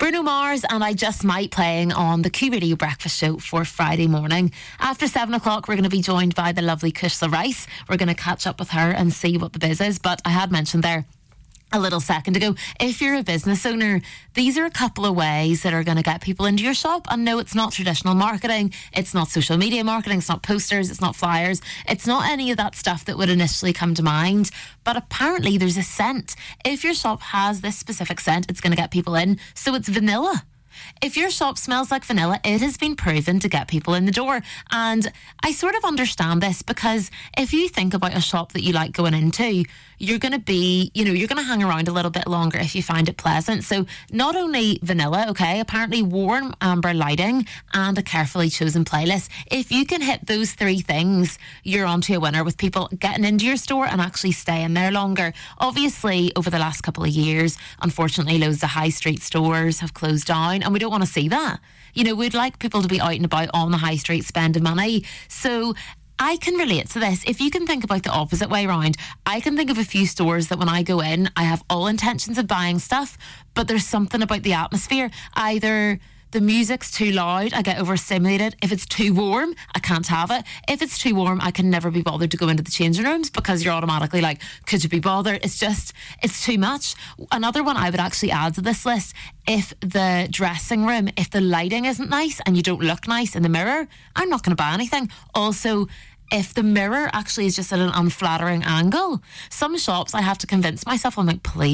Bruno Mars and I Just Might playing on the Q Radio Breakfast Show for Friday morning. After 7 o'clock, we're going to be joined by the lovely Kushla Rice. We're going to catch up with her and see what the biz is. But I had mentioned there a little second ago, if you're a business owner, these are a couple of ways that are going to get people into your shop. And no, it's not traditional marketing, it's not social media marketing, it's not posters, it's not flyers, it's not any of that stuff that would initially come to mind. But apparently there's a scent. If your shop has this specific scent, it's going to get people in. So it's vanilla. If your shop smells like vanilla, it has been proven to get people in the door. And I sort of understand this, because if you think about a shop that you like going into, you're going to be, you're going to hang around a little bit longer if you find it pleasant. So not only vanilla, okay, apparently warm amber lighting and a carefully chosen playlist. If you can hit those three things, you're onto a winner with people getting into your store and actually staying there longer. Obviously, over the last couple of years, unfortunately, loads of high street stores have closed down, and we don't want to see that. We'd like people to be out and about on the high street spending money. So I can relate to this. If you can think about the opposite way around, I can think of a few stores that when I go in, I have all intentions of buying stuff, but there's something about the atmosphere. Either the music's too loud, I get overstimulated. If it's too warm, I can't have it. If it's too warm, I can never be bothered to go into the changing rooms, because you're automatically like, could you be bothered? It's too much. Another one I would actually add to this list, if the dressing room, if the lighting isn't nice and you don't look nice in the mirror, I'm not going to buy anything. Also, if the mirror actually is just at an unflattering angle. Some shops I have to convince myself, I'm like, please